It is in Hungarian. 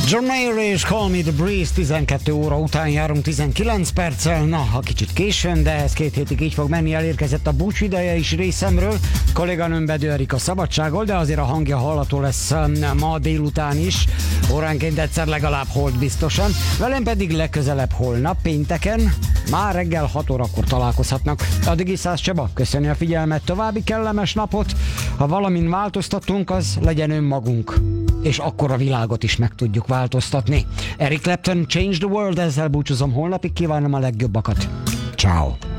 John Mayer és Call Me The Breeze, 12 óra után járunk 19 perccel, na, ha kicsit későn, de ez 2 hétig így fog menni, elérkezett a búcs ideje is részemről, kolléganőm Bedő Erika szabadságol, de azért a hangja hallható lesz ma délután is, óránként egyszer legalább hold biztosan, velem pedig legközelebb holnap, pénteken, már reggel 6 órakor találkozhatnak. Addig Iszász Csaba, köszöni a figyelmet, további kellemes napot, ha valamin változtatunk, az legyen önmagunk. És akkor a világot is meg tudjuk változtatni. Eric Clapton, Change the World, ezzel búcsúzom, holnapig kívánom a legjobbakat. Ciao.